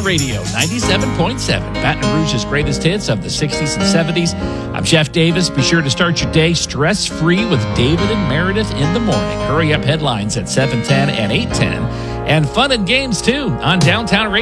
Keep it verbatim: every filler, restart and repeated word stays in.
Radio, ninety-seven point seven, Baton Rouge's greatest hits of the sixties and seventies. I'm Jeff Davis. Be sure to start your day stress-free with David and Meredith in the morning. Hurry up headlines at seven ten and eight ten. And fun and games, too, on Downtown Radio.